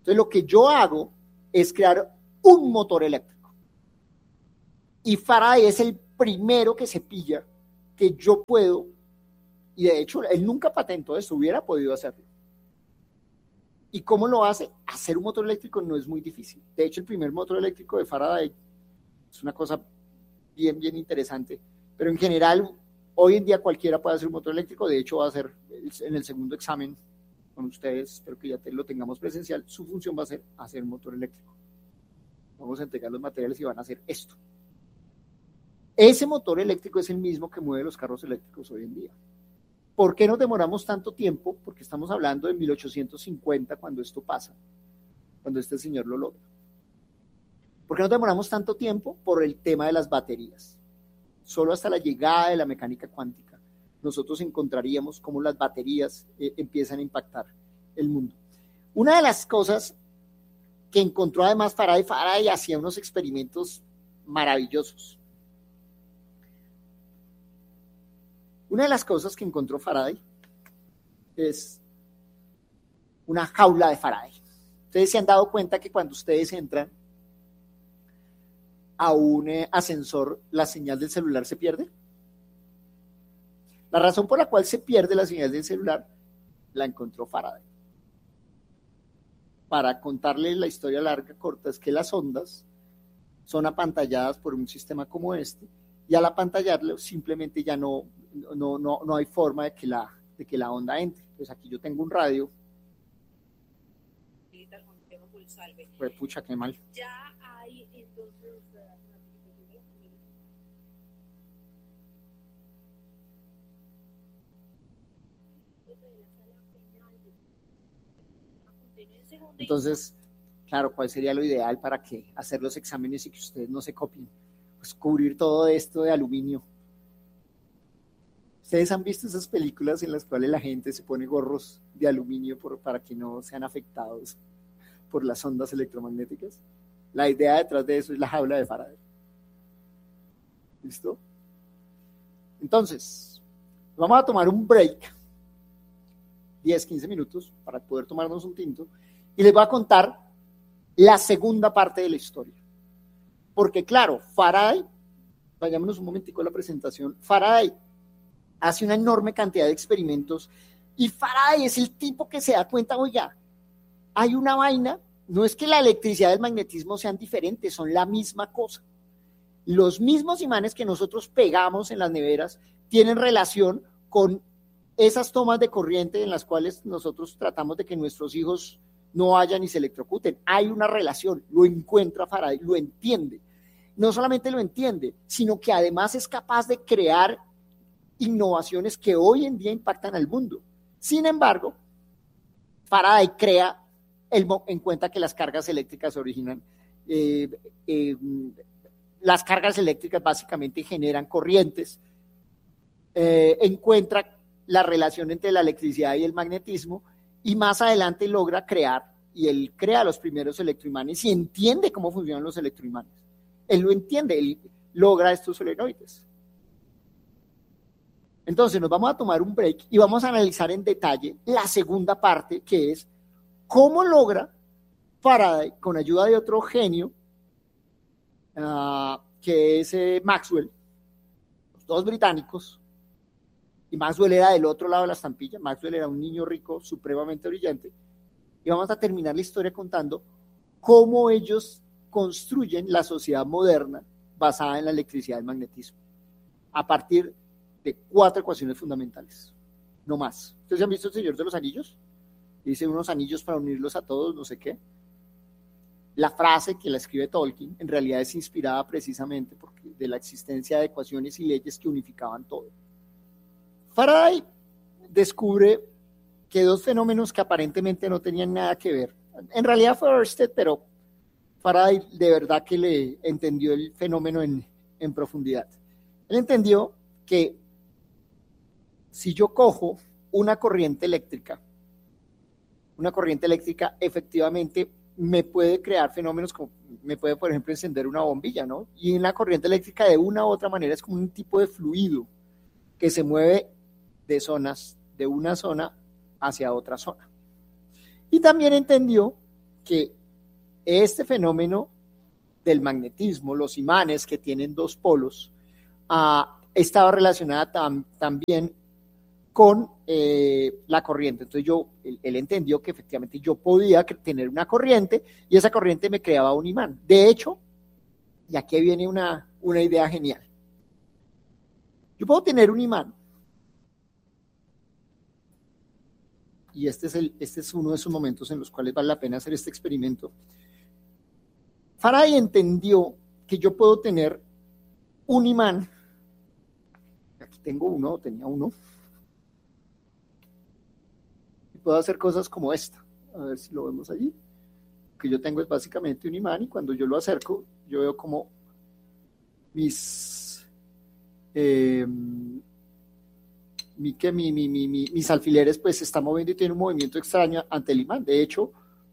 Entonces lo que yo hago es crear un motor eléctrico. Y Faraday es el primero que se pilla que yo puedo, y de hecho él nunca patentó esto, hubiera podido hacerlo. ¿Y cómo lo hace? Hacer un motor eléctrico no es muy difícil. De hecho, el primer motor eléctrico de Faraday es una cosa bien, bien interesante. Pero en general, hoy en día cualquiera puede hacer un motor eléctrico. De hecho, va a ser en el segundo examen con ustedes, espero que ya lo tengamos presencial. Su función va a ser hacer un motor eléctrico. Vamos a entregar los materiales y van a hacer esto. Ese motor eléctrico es el mismo que mueve los carros eléctricos hoy en día. ¿Por qué nos demoramos tanto tiempo? Porque estamos hablando de 1850 cuando esto pasa, cuando este señor lo logra. ¿Por qué nos demoramos tanto tiempo? Por el tema de las baterías. Solo hasta la llegada de la mecánica cuántica nosotros encontraríamos cómo las baterías empiezan a impactar el mundo. Una de las cosas que encontró además Faraday hacía unos experimentos maravillosos. Una de las cosas que encontró Faraday es una jaula de Faraday. Ustedes se han dado cuenta que cuando ustedes entran a un ascensor, la señal del celular se pierde. La razón por la cual se pierde la señal del celular la encontró Faraday. Para contarles la historia larga, corta, es que las ondas son apantalladas por un sistema como este, y al apantallarlo simplemente ya no hay forma de que la onda entre. Pues aquí yo tengo un radio. Pues pucha, qué mal. Ya hay entonces Entonces, claro, ¿cuál sería lo ideal para que hacer los exámenes y que ustedes no se copien? Pues cubrir todo esto de aluminio. ¿Ustedes han visto esas películas en las cuales la gente se pone gorros de aluminio para que no sean afectados por las ondas electromagnéticas? La idea detrás de eso es la jaula de Faraday. ¿Listo? Entonces, vamos a tomar un break, 10, 15 minutos, para poder tomarnos un tinto, y les voy a contar la segunda parte de la historia. Porque claro, Faraday, vayámonos un momentico a la presentación, Faraday hace una enorme cantidad de experimentos y Faraday es el tipo que se da cuenta, oiga, hay una vaina, no es que la electricidad y el magnetismo sean diferentes, son la misma cosa. Los mismos imanes que nosotros pegamos en las neveras tienen relación con esas tomas de corriente en las cuales nosotros tratamos de que nuestros hijos no vayan y se electrocuten. Hay una relación, lo encuentra Faraday, lo entiende. No solamente lo entiende, sino que además es capaz de crear innovaciones que hoy en día impactan al mundo. Sin embargo, Faraday en cuenta que las cargas eléctricas originan, las cargas eléctricas básicamente generan corrientes, encuentra la relación entre la electricidad y el magnetismo, y más adelante logra crear, y él crea los primeros electroimanes y entiende cómo funcionan los electroimanes. Él lo entiende, él logra estos solenoides. Entonces nos vamos a tomar un break y vamos a analizar en detalle la segunda parte, que es cómo logra Faraday, con ayuda de otro genio, que es Maxwell, los dos británicos, y Maxwell era del otro lado de la estampilla. Maxwell era un niño rico, supremamente brillante, y vamos a terminar la historia contando cómo ellos construyen la sociedad moderna basada en la electricidad y el magnetismo, a partir de 4 ecuaciones fundamentales, no más. ¿Ustedes han visto El Señor de los Anillos? Dice unos anillos para unirlos a todos, no sé qué. La frase que la escribe Tolkien en realidad es inspirada precisamente de la existencia de ecuaciones y leyes que unificaban todo. Faraday descubre que 2 fenómenos que aparentemente no tenían nada que ver. En realidad fue Ørsted, pero Faraday de verdad que le entendió el fenómeno en profundidad. Él entendió que si yo cojo una corriente eléctrica efectivamente me puede crear fenómenos como, me puede por ejemplo encender una bombilla, ¿no? Y una corriente eléctrica de una u otra manera es como un tipo de fluido que se mueve de una zona hacia otra zona. Y también entendió que este fenómeno del magnetismo, los imanes que tienen dos polos, estaba relacionada también con la corriente. Entonces él entendió que efectivamente yo podía tener una corriente y esa corriente me creaba un imán. De hecho, y aquí viene una idea genial. Yo puedo tener un imán. Y este es uno de esos momentos en los cuales vale la pena hacer este experimento. Faraday entendió que yo puedo tener un imán. Aquí tengo uno, tenía uno. Y puedo hacer cosas como esta. A ver si lo vemos allí. Lo que yo tengo es básicamente un imán y cuando yo lo acerco, yo veo como mis alfileres pues se están moviendo y tienen un movimiento extraño ante el imán. De hecho,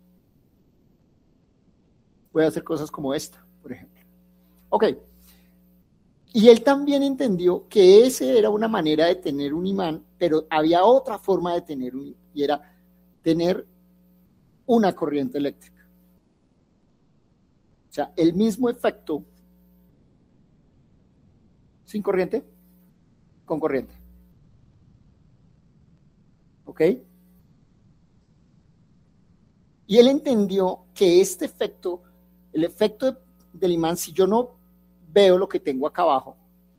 voy a hacer cosas como esta, por ejemplo. Ok. Y él también entendió que esa era una manera de tener un imán, pero había otra forma de tener un imán, y era tener una corriente eléctrica. O sea, el mismo efecto sin corriente, con corriente. ¿Ok? Y él entendió que este efecto, el efecto del imán, si yo no veo lo que tengo acá abajo,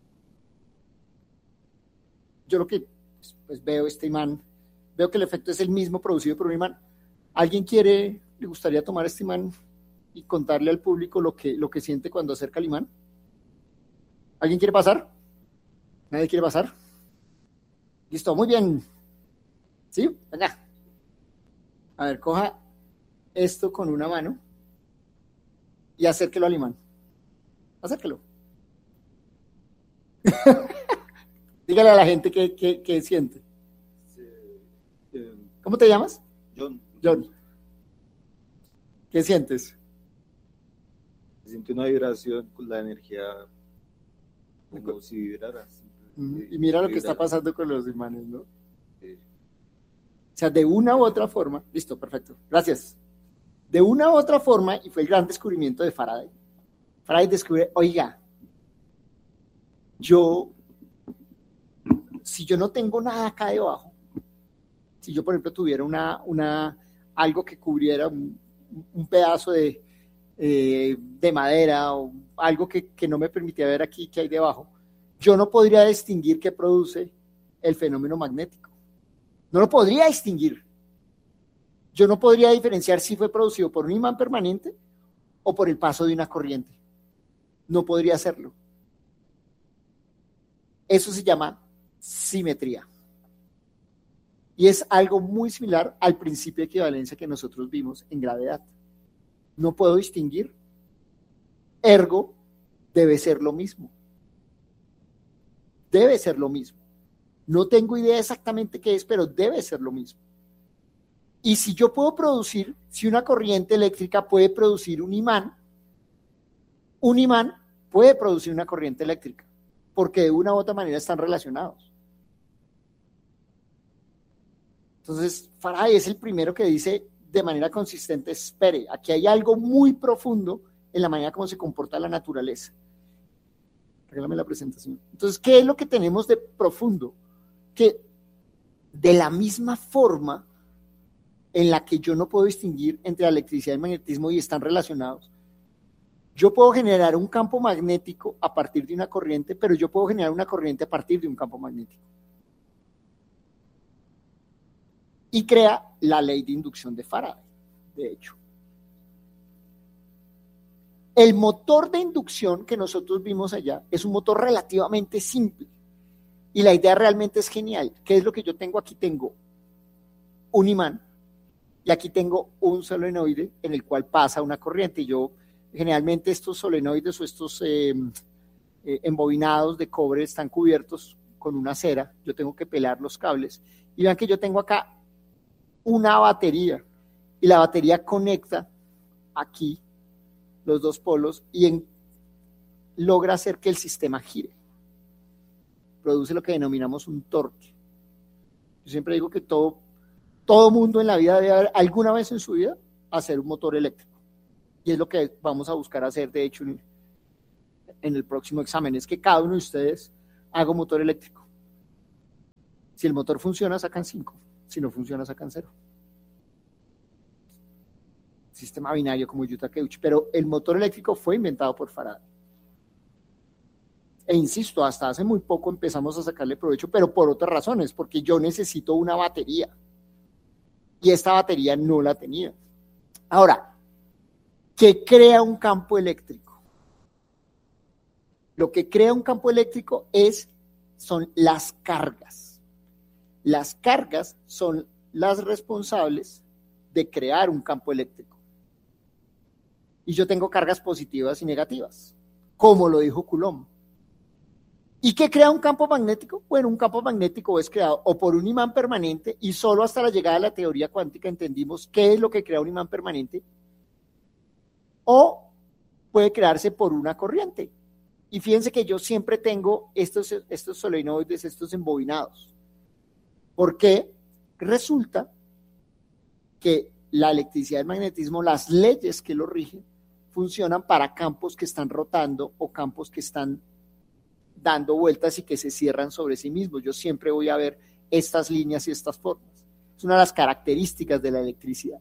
yo lo que pues veo este imán, veo que el efecto es el mismo producido por un imán. ¿Alguien le gustaría tomar este imán y contarle al público lo que siente cuando acerca el imán? ¿Alguien quiere pasar? ¿Nadie quiere pasar? Listo, muy bien. ¿Sí? Venga. A ver, coja esto con una mano y acérquelo al imán. Acérquelo. Dígale a la gente qué siente. ¿Cómo te llamas? John. ¿Qué sientes? Se siente una vibración con la energía como si vibrara. Y mira lo que está pasando con los imanes, ¿no? Sí. O sea, de una u otra forma, listo, perfecto, gracias. De una u otra forma, y fue el gran descubrimiento de Faraday. Faraday descubre, oiga, si yo no tengo nada acá debajo, si yo, por ejemplo, tuviera algo que cubriera un pedazo de madera o algo que no me permitía ver aquí qué hay debajo, yo no podría distinguir qué produce el fenómeno magnético. No lo podría distinguir. Yo no podría diferenciar si fue producido por un imán permanente o por el paso de una corriente. No podría hacerlo. Eso se llama simetría. Y es algo muy similar al principio de equivalencia que nosotros vimos en gravedad. No puedo distinguir. Ergo, debe ser lo mismo. Debe ser lo mismo. No tengo idea exactamente qué es, pero debe ser lo mismo. Y si yo puedo producir, si una corriente eléctrica puede producir un imán puede producir una corriente eléctrica, porque de una u otra manera están relacionados. Entonces, Faraday es el primero que dice de manera consistente, espere, aquí hay algo muy profundo en la manera como se comporta la naturaleza. Regálame la presentación. Entonces, ¿qué es lo que tenemos de profundo? Que de la misma forma en la que yo no puedo distinguir entre la electricidad y el magnetismo y están relacionados, yo puedo generar un campo magnético a partir de una corriente, pero yo puedo generar una corriente a partir de un campo magnético. Y crea la ley de inducción de Faraday, de hecho. El motor de inducción que nosotros vimos allá es un motor relativamente simple. Y la idea realmente es genial. ¿Qué es lo que yo tengo? Aquí tengo un imán y aquí tengo un solenoide en el cual pasa una corriente. Y yo, generalmente estos solenoides o estos embobinados de cobre están cubiertos con una cera. Yo tengo que pelar los cables. Y vean que yo tengo acá una batería. Y la batería conecta aquí los dos polos y logra hacer que el sistema gire. Produce lo que denominamos un torque. Yo siempre digo que todo mundo en la vida debe haber alguna vez en su vida hacer un motor eléctrico. Y es lo que vamos a buscar hacer, de hecho, en el próximo examen, es que cada uno de ustedes haga un motor eléctrico. Si el motor funciona, sacan 5. Si no funciona, sacan 0. Sistema binario como Yuta Takeuchi. Pero el motor eléctrico fue inventado por Faraday. E insisto, hasta hace muy poco empezamos a sacarle provecho, pero por otras razones, porque yo necesito una batería. Y esta batería no la tenía. Ahora, ¿qué crea un campo eléctrico? Lo que crea un campo eléctrico son las cargas. Las cargas son las responsables de crear un campo eléctrico. Y yo tengo cargas positivas y negativas, como lo dijo Coulomb. ¿Y qué crea un campo magnético? Bueno, un campo magnético es creado o por un imán permanente, y solo hasta la llegada de la teoría cuántica entendimos qué es lo que crea un imán permanente, o puede crearse por una corriente. Y fíjense que yo siempre tengo estos solenoides, estos embobinados, porque resulta que la electricidad y el magnetismo, las leyes que lo rigen, funcionan para campos que están rotando o campos que están dando vueltas y que se cierran sobre sí mismos. Yo siempre voy a ver estas líneas y estas formas. Es una de las características de la electricidad.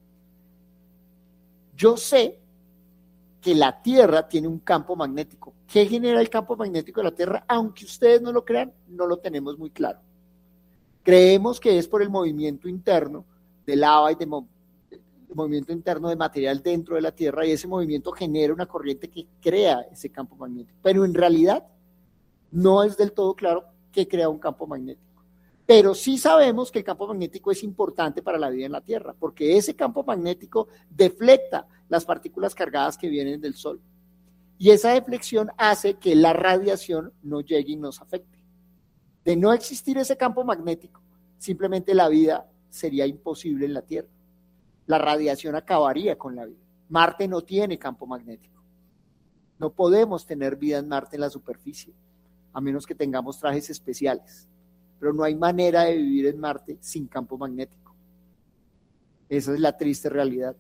Yo sé que la Tierra tiene un campo magnético. ¿Qué genera el campo magnético de la Tierra? Aunque ustedes no lo crean, no lo tenemos muy claro. Creemos que es por el movimiento interno de lava y de movimiento interno de material dentro de la Tierra, y ese movimiento genera una corriente que crea ese campo magnético. Pero en realidad no es del todo claro qué crea un campo magnético. Pero sí sabemos que el campo magnético es importante para la vida en la Tierra, porque ese campo magnético deflecta las partículas cargadas que vienen del Sol. Y esa deflexión hace que la radiación no llegue y nos afecte. De no existir ese campo magnético, simplemente la vida sería imposible en la Tierra. La radiación acabaría con la vida. Marte no tiene campo magnético. No podemos tener vida en Marte en la superficie, a menos que tengamos trajes especiales. Pero no hay manera de vivir en Marte sin campo magnético. Esa es la triste realidad.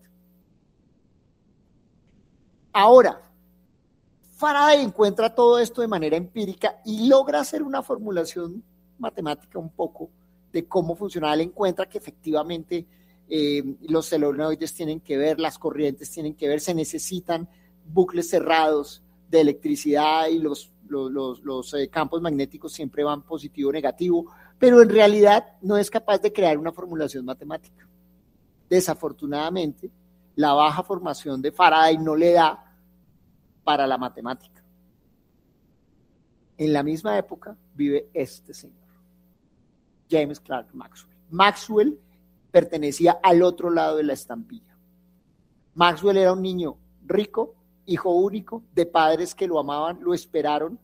Ahora, Faraday encuentra todo esto de manera empírica y logra hacer una formulación matemática un poco de cómo funcionaba. Él encuentra que efectivamente los solenoides tienen que ver, las corrientes tienen que ver, se necesitan bucles cerrados de electricidad y los campos magnéticos siempre van positivo o negativo, pero en realidad no es capaz de crear una formulación matemática. Desafortunadamente, la baja formación de Faraday no le da para la matemática. En la misma época vive este señor, James Clerk Maxwell. Maxwell pertenecía al otro lado de la estampilla. Maxwell era un niño rico, hijo único, de padres que lo amaban, lo esperaron,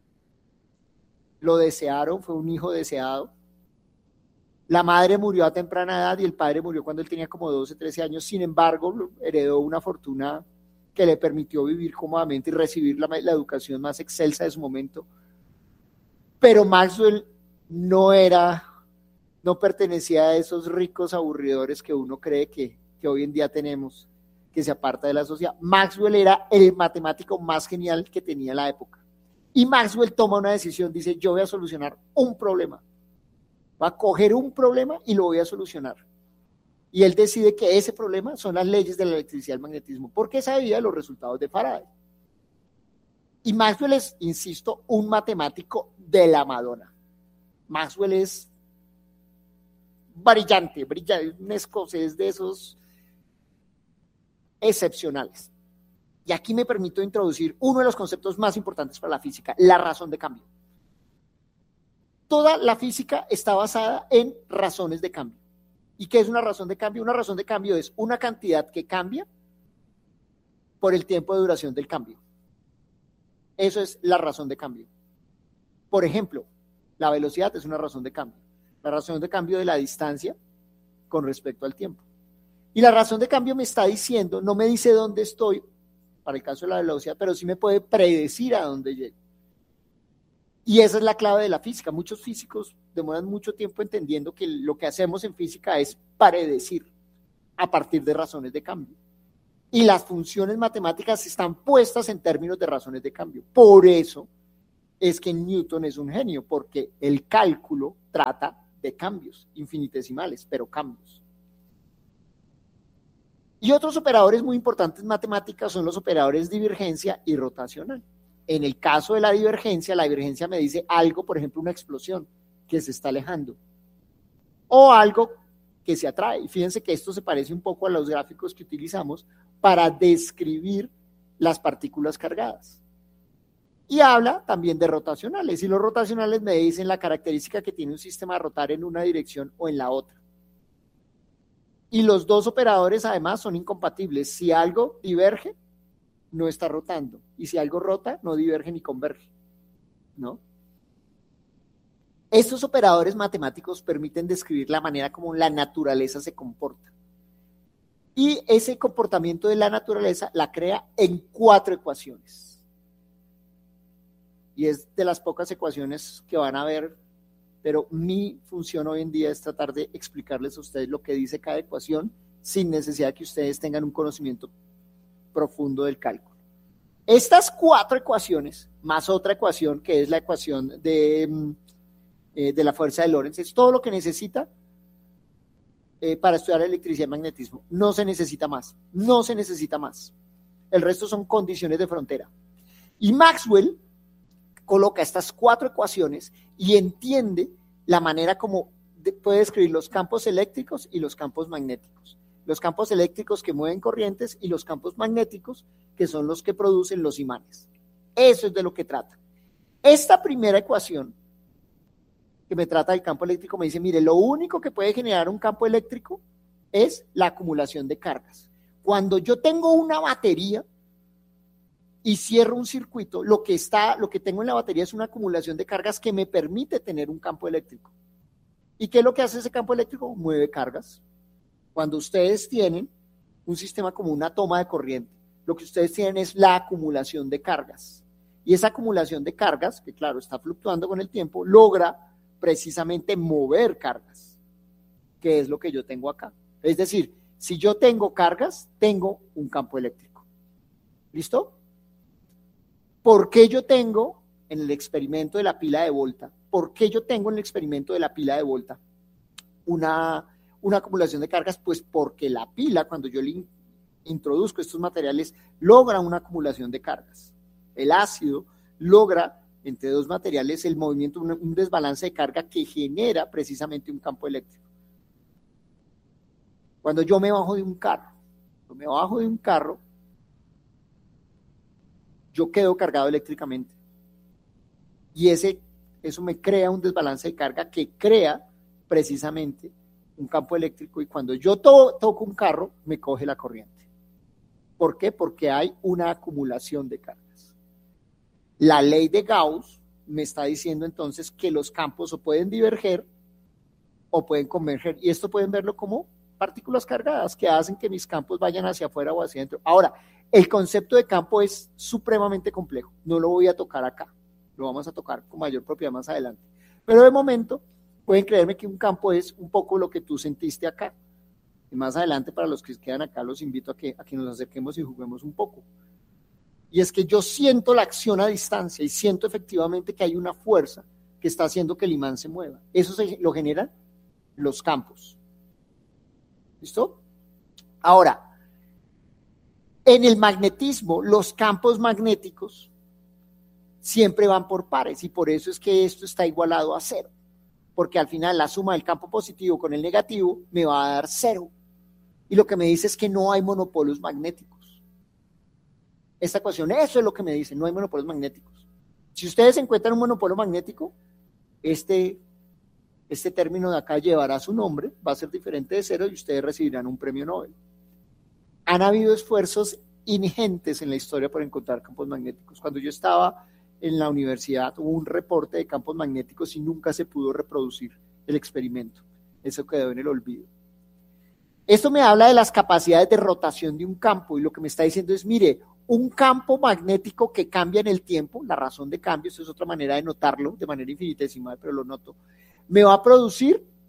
lo desearon, fue un hijo deseado. La madre murió a temprana edad y el padre murió cuando él tenía como 12, 13 años. Sin embargo, heredó una fortuna que le permitió vivir cómodamente y recibir la educación más excelsa de su momento. Pero Maxwell no pertenecía a esos ricos aburridores que uno cree que hoy en día tenemos, que se aparta de la sociedad. Maxwell era el matemático más genial que tenía la época. Y Maxwell toma una decisión, dice: yo voy a solucionar un problema. Va a coger un problema y lo voy a solucionar. Y él decide que ese problema son las leyes de la electricidad y el magnetismo, porque sabía los resultados de Faraday. Y Maxwell es, insisto, un matemático de la Madonna. Maxwell es brillante, un escocés de esos excepcionales. Y aquí me permito introducir uno de los conceptos más importantes para la física, la razón de cambio. Toda la física está basada en razones de cambio. ¿Y qué es una razón de cambio? Una razón de cambio es una cantidad que cambia por el tiempo de duración del cambio. Eso es la razón de cambio. Por ejemplo, la velocidad es una razón de cambio. La razón de cambio de la distancia con respecto al tiempo. Y la razón de cambio me está diciendo, no me dice dónde estoy, para el caso de la velocidad, pero sí me puede predecir a dónde llego. Y esa es la clave de la física. Muchos físicos demoran mucho tiempo entendiendo que lo que hacemos en física es predecir. a partir de razones de cambio. Y las funciones matemáticas están puestas en términos de razones de cambio. Por eso es que Newton es un genio, porque el cálculo trata de cambios infinitesimales, pero cambios. Y otros operadores muy importantes en matemáticas son los operadores de divergencia y rotacional. En el caso de la divergencia me dice algo, por ejemplo, una explosión que se está alejando, o algo que se atrae. Y fíjense que esto se parece un poco a los gráficos que utilizamos para describir las partículas cargadas. Y habla también de rotacionales, y los rotacionales me dicen la característica que tiene un sistema de rotar en una dirección o en la otra. Y los dos operadores además son incompatibles. Si algo diverge, no está rotando, y si algo rota, no diverge ni converge, ¿no? Estos operadores matemáticos permiten describir la manera como la naturaleza se comporta. Y ese comportamiento de la naturaleza la crea en 4 ecuaciones. Y es de las pocas ecuaciones que van a ver, pero mi función hoy en día es tratar de explicarles a ustedes lo que dice cada ecuación sin necesidad de que ustedes tengan un conocimiento profundo del cálculo. Estas 4 ecuaciones, más otra ecuación que es la ecuación de la fuerza de Lorentz, es todo lo que necesita para estudiar electricidad y magnetismo. No se necesita más, no se necesita más. El resto son condiciones de frontera. Y Maxwell coloca estas 4 ecuaciones y entiende la manera como puede describir los campos eléctricos y los campos magnéticos. Los campos eléctricos que mueven corrientes y los campos magnéticos que son los que producen los imanes. Eso es de lo que trata. Esta primera ecuación que me trata del campo eléctrico me dice, mire, lo único que puede generar un campo eléctrico es la acumulación de cargas. Cuando yo tengo una batería y cierro un circuito, lo que tengo en la batería es una acumulación de cargas que me permite tener un campo eléctrico. ¿Y qué es lo que hace ese campo eléctrico? Mueve cargas. Cuando ustedes tienen un sistema como una toma de corriente, lo que ustedes tienen es la acumulación de cargas. Y esa acumulación de cargas, que claro, está fluctuando con el tiempo, logra precisamente mover cargas, que es lo que yo tengo acá. Es decir, si yo tengo cargas, tengo un campo eléctrico. ¿Listo? ¿Por qué yo tengo en el experimento de la pila de Volta? ¿Por qué yo tengo en el experimento de la pila de Volta una acumulación de cargas? Pues porque la pila, cuando yo le introduzco estos materiales, logra una acumulación de cargas. El ácido logra entre 2 materiales el movimiento, un desbalance de carga que genera precisamente un campo eléctrico. Cuando yo me bajo de un carro, yo quedo cargado eléctricamente. Y eso me crea un desbalance de carga que crea precisamente un campo eléctrico, y cuando yo toco un carro, me coge la corriente. ¿Por qué? Porque hay una acumulación de cargas. La ley de Gauss me está diciendo entonces que los campos o pueden diverger o pueden converger, y esto pueden verlo como partículas cargadas que hacen que mis campos vayan hacia afuera o hacia adentro. Ahora, el concepto de campo es supremamente complejo, no lo voy a tocar acá, lo vamos a tocar con mayor propiedad más adelante, pero de momento pueden creerme que un campo es un poco lo que tú sentiste acá, y más adelante para los que quedan acá los invito a que nos acerquemos y juguemos un poco. Y es que yo siento la acción a distancia y siento efectivamente que hay una fuerza que está haciendo que el imán se mueva. Eso lo generan los campos. ¿Listo? Ahora, en el magnetismo, los campos magnéticos siempre van por pares, y por eso es que esto está igualado a 0, porque al final la suma del campo positivo con el negativo me va a dar 0. Y lo que me dice es que no hay monopolos magnéticos. Esta ecuación, eso es lo que me dice, no hay monopolos magnéticos. Si ustedes encuentran un monopolo magnético, este término de acá llevará su nombre, va a ser diferente de 0 y ustedes recibirán un premio Nobel. Han habido esfuerzos ingentes en la historia por encontrar campos magnéticos. Cuando yo estaba en la universidad hubo un reporte de campos magnéticos y nunca se pudo reproducir el experimento. Eso quedó en el olvido. Esto me habla de las capacidades de rotación de un campo, y lo que me está diciendo es, mire, un campo magnético que cambia en el tiempo, la razón de cambio, esto es otra manera de notarlo, de manera infinitesimal, pero lo noto, me va a producir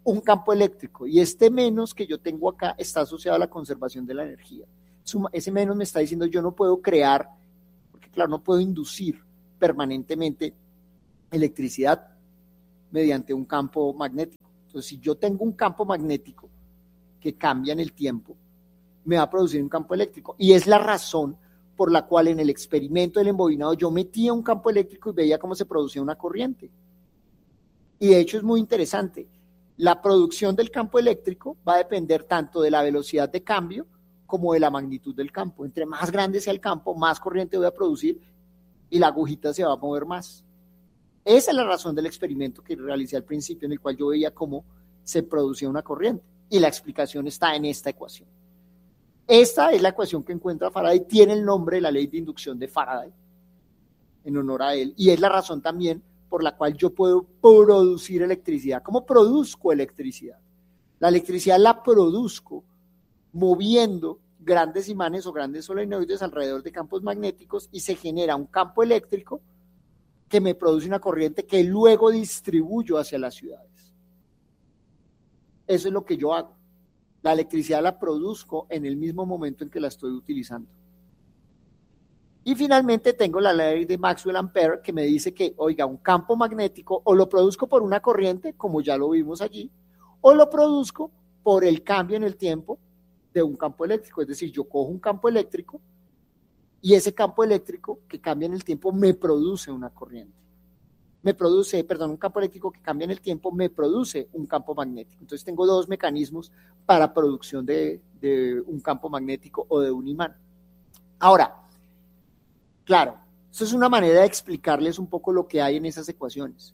un campo eléctrico, y este menos que yo tengo acá está asociado a la conservación de la energía. Ese menos me está diciendo yo no puedo crear, porque claro, no puedo inducir permanentemente electricidad mediante un campo magnético. Entonces, si yo tengo un campo magnético que cambia en el tiempo, me va a producir un campo eléctrico, y es la razón por la cual en el experimento del embobinado yo metía un campo eléctrico y veía cómo se producía una corriente. Y de hecho es muy interesante. La producción del campo eléctrico va a depender tanto de la velocidad de cambio como de la magnitud del campo. Entre más grande sea el campo, más corriente voy a producir y la agujita se va a mover más. Esa es la razón del experimento que realicé al principio, en el cual yo veía cómo se producía una corriente. Y la explicación está en esta ecuación. Esta es la ecuación que encuentra Faraday, tiene el nombre de la ley de inducción de Faraday, en honor a él, y es la razón también por la cual yo puedo producir electricidad. ¿Cómo produzco electricidad? La electricidad la produzco moviendo grandes imanes o grandes solenoides alrededor de campos magnéticos, y se genera un campo eléctrico que me produce una corriente que luego distribuyo hacia las ciudades. Eso es lo que yo hago. La electricidad la produzco en el mismo momento en que la estoy utilizando. Y finalmente tengo la ley de Maxwell-Ampere, que me dice que, oiga, un campo magnético o lo produzco por una corriente, como ya lo vimos allí, o lo produzco por el cambio en el tiempo de un campo eléctrico. Es decir, yo cojo un campo eléctrico y ese campo eléctrico que cambia en el tiempo me produce una corriente. Un campo eléctrico que cambia en el tiempo me produce un campo magnético. Entonces tengo dos mecanismos para producción de un campo magnético o de un imán. Ahora, claro, eso es una manera de explicarles un poco lo que hay en esas ecuaciones.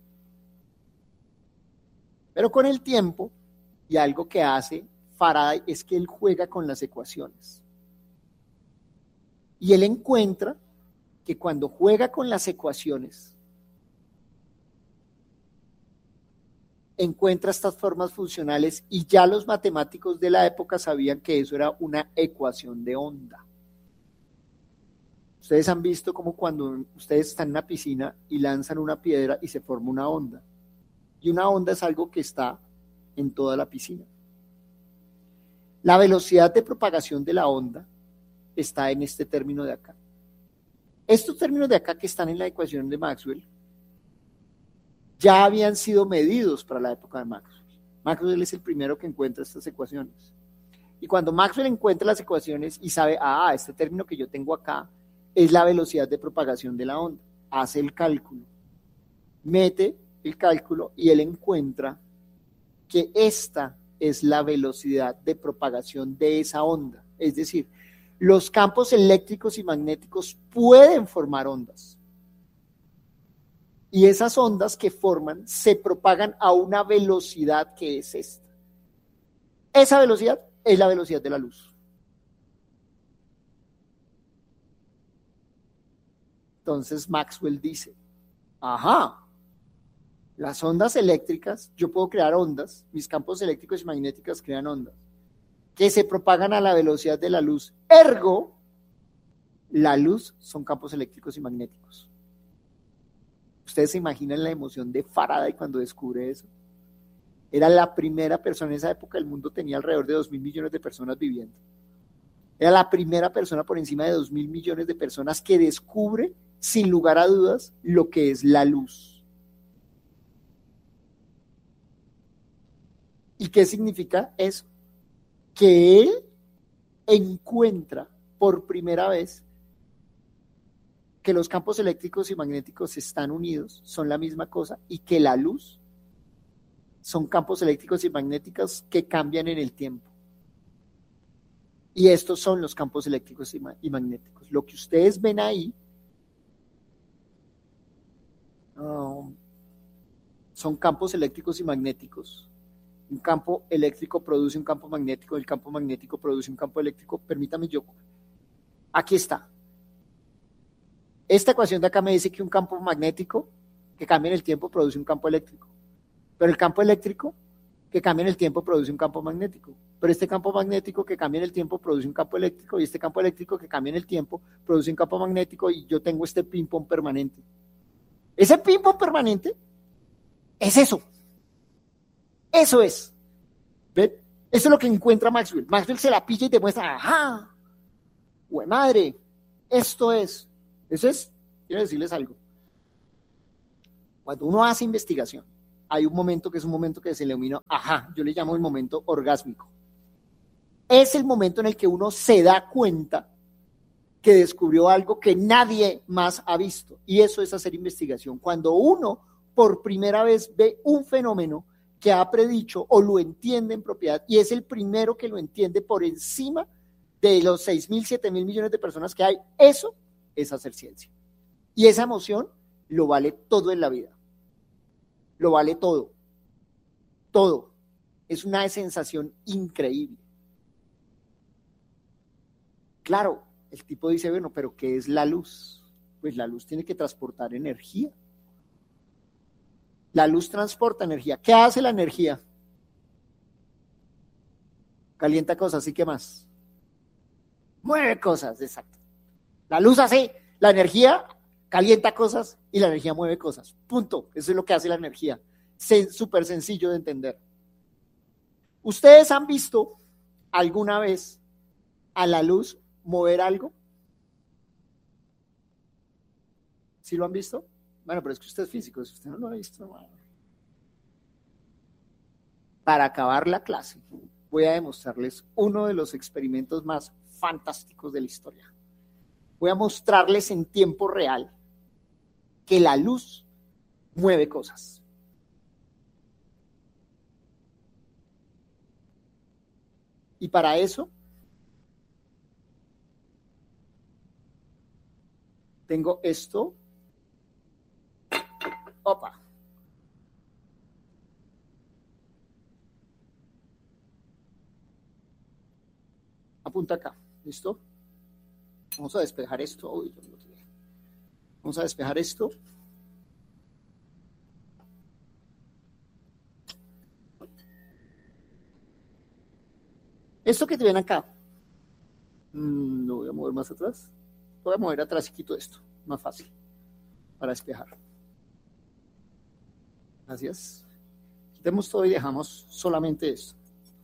Pero con el tiempo, y algo que hace Faraday es que él juega con las ecuaciones. Y él encuentra que cuando juega con las ecuaciones, encuentra estas formas funcionales, y ya los matemáticos de la época sabían que eso era una ecuación de onda. Ustedes han visto como cuando ustedes están en una piscina y lanzan una piedra y se forma una onda. Y una onda es algo que está en toda la piscina. La velocidad de propagación de la onda está en este término de acá. Estos términos de acá que están en la ecuación de Maxwell ya habían sido medidos para la época de Maxwell. Maxwell es el primero que encuentra estas ecuaciones. Y cuando Maxwell encuentra las ecuaciones y sabe, este término que yo tengo acá es la velocidad de propagación de la onda, hace el cálculo, mete el cálculo y él encuentra que esta es la velocidad de propagación de esa onda. Es decir, los campos eléctricos y magnéticos pueden formar ondas. Y esas ondas que forman se propagan a una velocidad que es esta. Esa velocidad es la velocidad de la luz. Entonces Maxwell dice, las ondas eléctricas, yo puedo crear ondas, mis campos eléctricos y magnéticos crean ondas, que se propagan a la velocidad de la luz. Ergo, la luz son campos eléctricos y magnéticos. ¿Ustedes se imaginan la emoción de Faraday cuando descubre eso? Era la primera persona en esa época, el mundo tenía alrededor de 2.000 millones de personas viviendo. Era la primera persona por encima de 2.000 millones de personas que descubre, sin lugar a dudas, lo que es la luz. ¿Y qué significa eso? Que él encuentra por primera vez que los campos eléctricos y magnéticos están unidos, son la misma cosa, y que la luz son campos eléctricos y magnéticos que cambian en el tiempo. Y estos son los campos eléctricos y magnéticos. Lo que ustedes ven ahí son campos eléctricos y magnéticos. Un campo eléctrico produce un campo magnético, el campo magnético produce un campo eléctrico. Permítame aquí está. Esta ecuación de acá me dice que un campo magnético que cambia en el tiempo produce un campo eléctrico. Pero el campo eléctrico que cambia en el tiempo produce un campo magnético. Pero este campo magnético que cambia en el tiempo produce un campo eléctrico, y este campo eléctrico que cambia en el tiempo produce un campo magnético, y yo tengo este ping-pong permanente. Ese ping-pong permanente es eso. Eso es. ¿Ven? Eso es lo que encuentra Maxwell. Maxwell se la pilla y te muestra, ajá, güey madre, esto es. Eso es, quiero decirles algo. Cuando uno hace investigación, hay un momento que es un momento que se le denomina, ajá, yo le llamo el momento orgásmico. Es el momento en el que uno se da cuenta que descubrió algo que nadie más ha visto. Y eso es hacer investigación. Cuando uno por primera vez ve un fenómeno que ha predicho o lo entiende en propiedad y es el primero que lo entiende por encima de los 6.000, 7.000 millones de personas que hay, eso es hacer ciencia. Y esa emoción lo vale todo en la vida. Lo vale todo. Todo. Es una sensación increíble. Claro, el tipo dice, bueno, pero ¿qué es la luz? Pues la luz tiene que transportar energía. La luz transporta energía. ¿Qué hace la energía? Calienta cosas, ¿y qué más? Mueve cosas, exacto. La luz hace, la energía calienta cosas y la energía mueve cosas. Punto. Eso es lo que hace la energía. Súper sencillo de entender. ¿Ustedes han visto alguna vez a la luz mover algo? ¿Sí lo han visto? Bueno, pero es que usted es físico, si usted no lo ha visto, bueno. Para acabar la clase, voy a demostrarles uno de los experimentos más fantásticos de la historia. Voy a mostrarles en tiempo real que la luz mueve cosas. Y para eso tengo esto. Opa. Apunta acá, ¿listo? Vamos a despejar esto. Uy, vamos a despejar esto. Esto que te ven acá, lo voy a mover más atrás. Lo voy a mover atrás y quito esto, más fácil, para despejar. Gracias. Quitemos todo y dejamos solamente esto.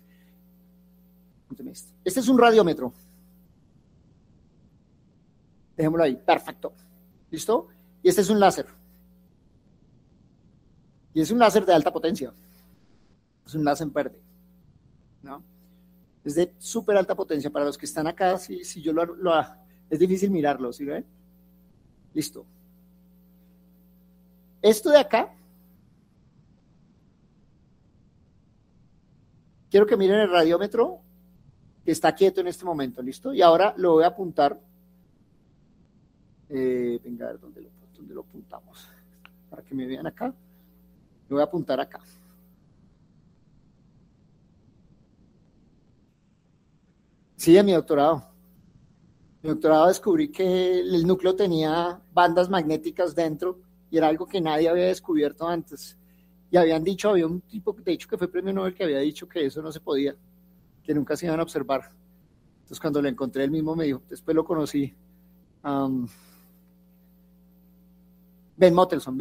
Este es un radiómetro. Dejémoslo ahí, perfecto. ¿Listo? Y este es un láser. Y es un láser de alta potencia. Es un láser verde, ¿no? Es de súper alta potencia. Para los que están acá, si yo es difícil mirarlo, ¿sí ven? Listo. Esto de acá, quiero que miren el radiómetro que está quieto en este momento, ¿listo? Y ahora lo voy a apuntar. Venga, a ver dónde lo apuntamos. Para que me vean acá. Lo voy a apuntar acá. Sí, en mi doctorado. Mi doctorado descubrí que el núcleo tenía bandas magnéticas dentro y era algo que nadie había descubierto antes. Y había un tipo, de hecho, que fue premio Nobel, que había dicho que eso no se podía, que nunca se iban a observar. Entonces, cuando lo encontré, él mismo me dijo, después lo conocí. Ben Mottelson.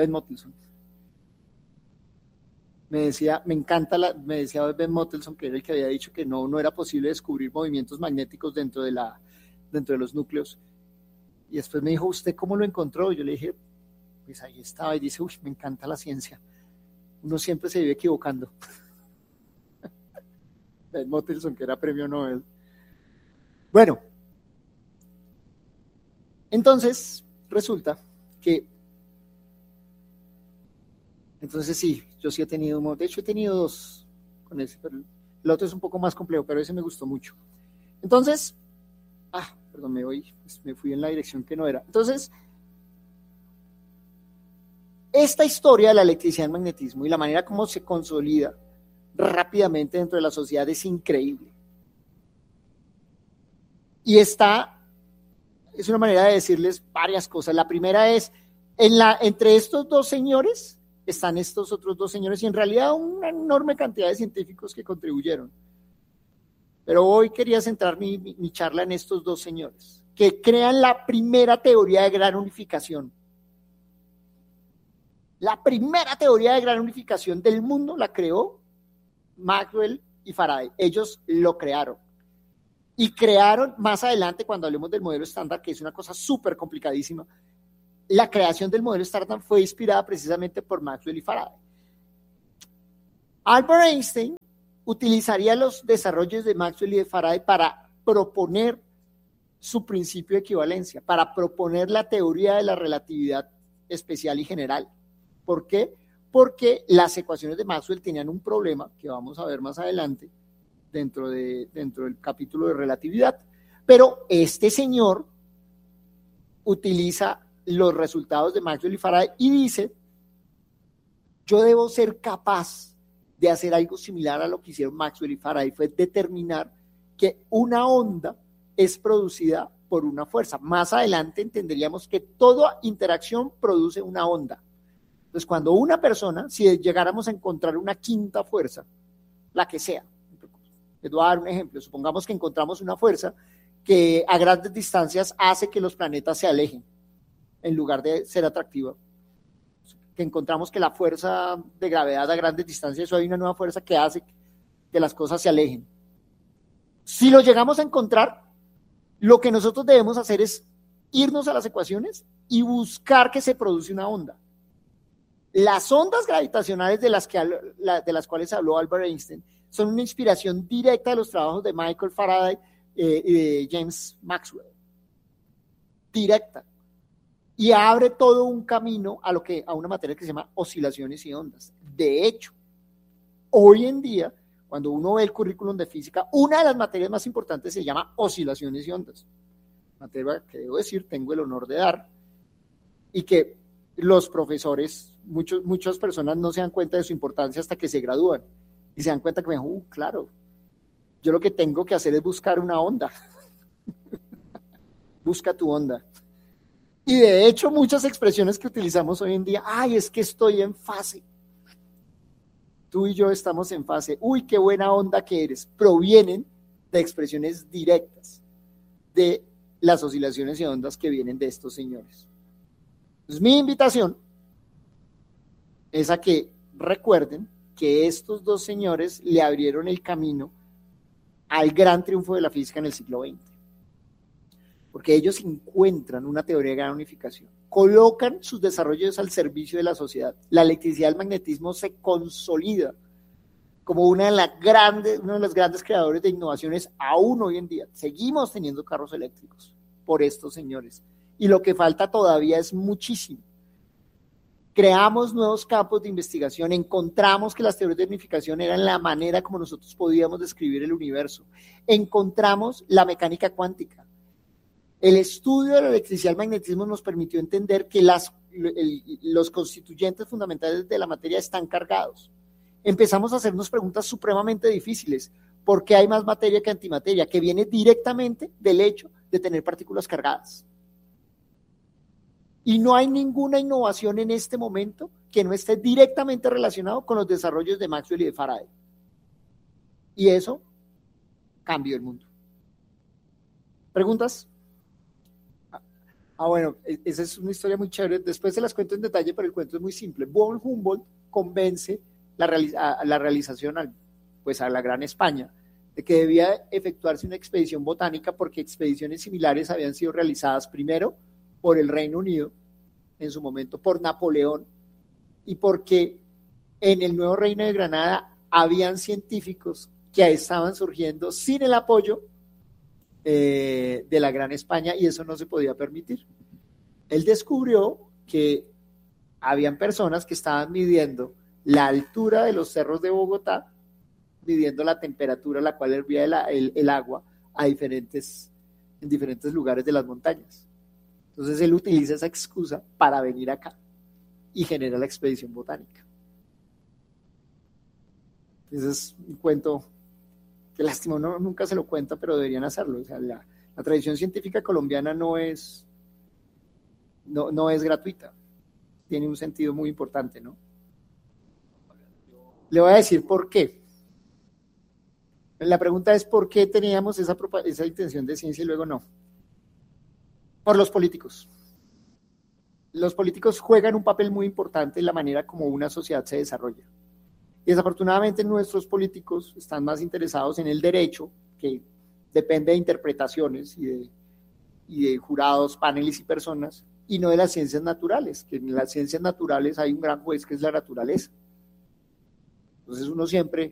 Me decía, me decía Ben Mottelson, que era el que había dicho que no era posible descubrir movimientos magnéticos dentro de los núcleos. Y después me dijo, ¿usted cómo lo encontró? Yo le dije, pues ahí estaba. Y dice, me encanta la ciencia. Uno siempre se vive equivocando. Ben Mottelson, que era premio Nobel. Bueno, entonces resulta que sí, yo sí he tenido, de hecho he tenido dos con ese, pero el otro es un poco más complejo, pero ese me gustó mucho. Entonces, perdón, me fui en la dirección que no era. Entonces, esta historia de la electricidad y el magnetismo y la manera como se consolida rápidamente dentro de la sociedad es increíble. Y es una manera de decirles varias cosas. La primera es, entre estos dos señores están estos otros dos señores y en realidad una enorme cantidad de científicos que contribuyeron. Pero hoy quería centrar mi charla en estos dos señores, que crean la primera teoría de gran unificación. La primera teoría de gran unificación del mundo la creó Maxwell y Faraday. Ellos lo crearon. Y crearon más adelante, cuando hablemos del modelo estándar, que es una cosa súper complicadísima, la creación del modelo estándar fue inspirada precisamente por Maxwell y Faraday. Albert Einstein utilizaría los desarrollos de Maxwell y de Faraday para proponer su principio de equivalencia, para proponer la teoría de la relatividad especial y general. ¿Por qué? Porque las ecuaciones de Maxwell tenían un problema que vamos a ver más adelante dentro del capítulo de relatividad. Pero este señor utiliza los resultados de Maxwell y Faraday y dice: yo debo ser capaz de hacer algo similar a lo que hicieron Maxwell y Faraday, fue determinar que una onda es producida por una fuerza. Más adelante entenderíamos que toda interacción produce una onda. Entonces, cuando una persona, si llegáramos a encontrar una quinta fuerza, la que sea, les voy a dar un ejemplo, supongamos que encontramos una fuerza que a grandes distancias hace que los planetas se alejen, en lugar de ser atractiva, que encontramos que la fuerza de gravedad a grandes distancias, eso hay una nueva fuerza que hace que las cosas se alejen. Si lo llegamos a encontrar, lo que nosotros debemos hacer es irnos a las ecuaciones y buscar que se produce una onda. Las ondas gravitacionales de las cuales habló Albert Einstein son una inspiración directa de los trabajos de Michael Faraday y de James Maxwell. Directa. Y abre todo un camino a una materia que se llama oscilaciones y ondas. De hecho, hoy en día, cuando uno ve el currículum de física, una de las materias más importantes se llama oscilaciones y ondas. Materia que debo decir, tengo el honor de dar, y que los profesores, muchas personas no se dan cuenta de su importancia hasta que se gradúan. Y se dan cuenta que, claro, yo lo que tengo que hacer es buscar una onda. Busca tu onda. Y de hecho, muchas expresiones que utilizamos hoy en día, es que estoy en fase. Tú y yo estamos en fase. Uy, qué buena onda que eres. Provienen de expresiones directas de las oscilaciones y ondas que vienen de estos señores. Entonces, mi invitación es a que recuerden que estos dos señores le abrieron el camino al gran triunfo de la física en el siglo XX. Porque ellos encuentran una teoría de gran unificación, colocan sus desarrollos al servicio de la sociedad. La electricidad y el magnetismo se consolida como uno de los grandes creadores de innovaciones aún hoy en día. Seguimos teniendo carros eléctricos por estos señores. Y lo que falta todavía es muchísimo. Creamos nuevos campos de investigación, encontramos que las teorías de unificación eran la manera como nosotros podíamos describir el universo. Encontramos la mecánica cuántica. El estudio de la electricidad y el magnetismo nos permitió entender que los constituyentes fundamentales de la materia están cargados. Empezamos a hacernos preguntas supremamente difíciles. ¿Por qué hay más materia que antimateria? Que viene directamente del hecho de tener partículas cargadas. Y no hay ninguna innovación en este momento que no esté directamente relacionado con los desarrollos de Maxwell y de Faraday. Y eso cambió el mundo. ¿Preguntas? Bueno, esa es una historia muy chévere. Después se las cuento en detalle, pero el cuento es muy simple. Von Humboldt convence a la realización, a la Gran España, de que debía efectuarse una expedición botánica porque expediciones similares habían sido realizadas primero por el Reino Unido, en su momento por Napoleón, y porque en el nuevo Reino de Granada habían científicos que estaban surgiendo sin el apoyo de la Gran España, y eso no se podía permitir. Él descubrió que habían personas que estaban midiendo la altura de los cerros de Bogotá, midiendo la temperatura a la cual hervía el agua en diferentes lugares de las montañas. Entonces él utiliza esa excusa para venir acá y genera la expedición botánica. Ese es un cuento que lástima, uno nunca se lo cuenta, pero deberían hacerlo. O sea, la tradición científica colombiana no es gratuita, tiene un sentido muy importante, ¿no? Le voy a decir por qué. La pregunta es ¿por qué teníamos esa intención de ciencia y luego no? Por los políticos. Los políticos juegan un papel muy importante en la manera como una sociedad se desarrolla. Y desafortunadamente nuestros políticos están más interesados en el derecho, que depende de interpretaciones y de jurados, paneles y personas, y no de las ciencias naturales, que en las ciencias naturales hay un gran juez que es la naturaleza. Entonces uno siempre,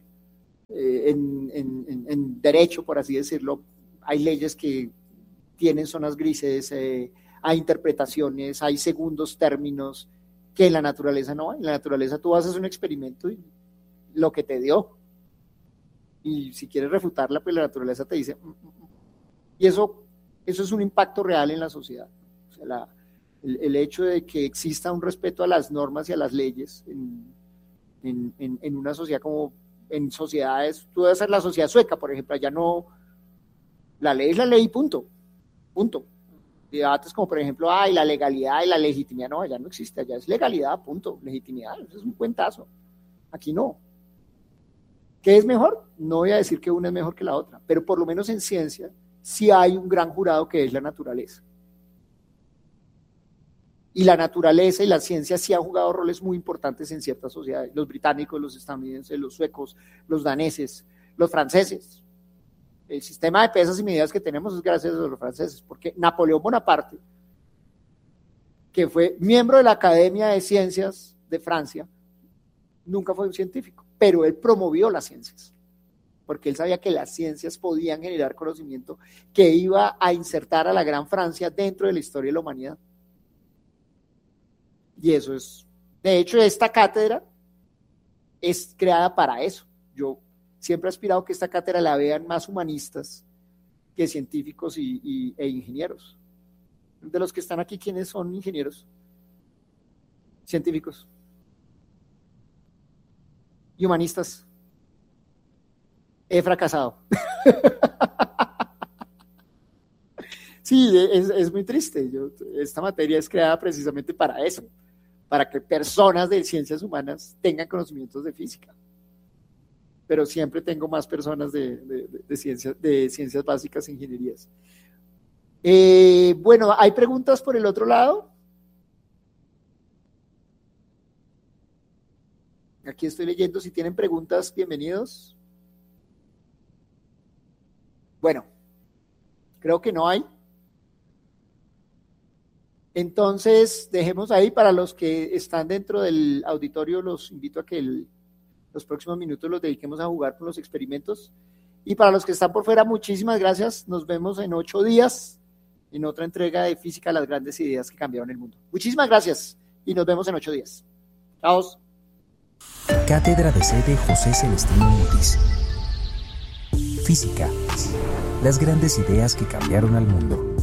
en derecho, por así decirlo, hay leyes que tienen zonas grises, hay interpretaciones, hay segundos términos, que en la naturaleza no hay. En la naturaleza tú haces un experimento y lo que te dio. Y si quieres refutarla, pues la naturaleza te dice. Y eso es un impacto real en la sociedad. O sea, el hecho de que exista un respeto a las normas y a las leyes en una sociedad como en sociedades, tú debes ser la sociedad sueca, por ejemplo, allá no, la ley es la ley, punto. Debates como por ejemplo, la legalidad y la legitimidad, no, allá no existe, allá es legalidad, punto, legitimidad, eso es un cuentazo, aquí no. ¿Qué es mejor? No voy a decir que una es mejor que la otra, pero por lo menos en ciencia sí hay un gran jurado que es la naturaleza. Y la naturaleza y la ciencia sí han jugado roles muy importantes en ciertas sociedades, los británicos, los estadounidenses, los suecos, los daneses, los franceses. El sistema de pesas y medidas que tenemos es gracias a los franceses, porque Napoleón Bonaparte, que fue miembro de la Academia de Ciencias de Francia, nunca fue un científico, pero él promovió las ciencias, porque él sabía que las ciencias podían generar conocimiento que iba a insertar a la Gran Francia dentro de la historia de la humanidad. Y eso es, de hecho, esta cátedra es creada para eso. Yo siempre he aspirado que esta cátedra la vean más humanistas que científicos e ingenieros. De los que están aquí, ¿quiénes son ingenieros? Científicos. Y humanistas. He fracasado. Sí, es muy triste. Esta materia es creada precisamente para eso, para que personas de ciencias humanas tengan conocimientos de física. Pero siempre tengo más personas de ciencias básicas e ingenierías. Bueno, ¿hay preguntas por el otro lado? Aquí estoy leyendo, si tienen preguntas, bienvenidos. Bueno, creo que no hay. Entonces, dejemos ahí. Para los que están dentro del auditorio, los invito a que los próximos minutos los dediquemos a jugar con los experimentos. Y para los que están por fuera, muchísimas gracias. Nos vemos en 8 días en otra entrega de Física, las grandes ideas que cambiaron el mundo. Muchísimas gracias y nos vemos en 8 días. Chao. Cátedra de sede José Celestino Mutis. Física, las grandes ideas que cambiaron al mundo.